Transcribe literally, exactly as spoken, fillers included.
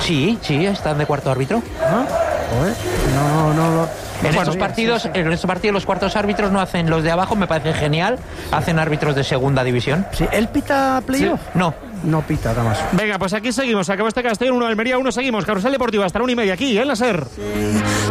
Sí, sí, están de cuarto árbitro. ¿Ah? Joder, no, no, no. En Bueno, estos mira, partidos, sí, sí. en estos partidos los cuartos árbitros no hacen los de abajo, me parece genial. Hacen árbitros de segunda división. Sí, ¿él pita playoff? No. No pita, Damaso. Venga, pues aquí seguimos. Acabó este Castellón, uno Almería, uno seguimos. Carrusel Deportivo hasta la una y media aquí, en la SER.